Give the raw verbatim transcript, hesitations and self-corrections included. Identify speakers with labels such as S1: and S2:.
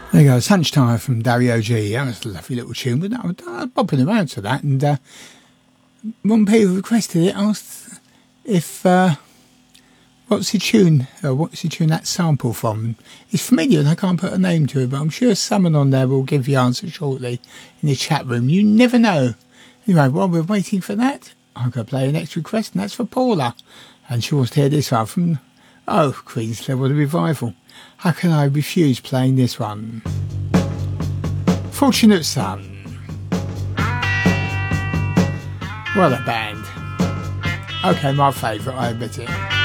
S1: There you go, Sunshine from Dario G. That was a lovely little tune, but I was bopping around to that, and uh, one people requested it, asked if, uh, what's the tune, uh, what's the tune that sample from? It's familiar and I can't put a name to it, but I'm sure someone on there will give the answer shortly in the chat room. You never know. Anyway, while we're waiting for that, I'm going to play the next request, and that's for Paula. And she wants to hear this one from, oh, Queen's Level Revival. How can I refuse playing this one? Fortunate Son. What a band. Okay, my favourite, I admit it.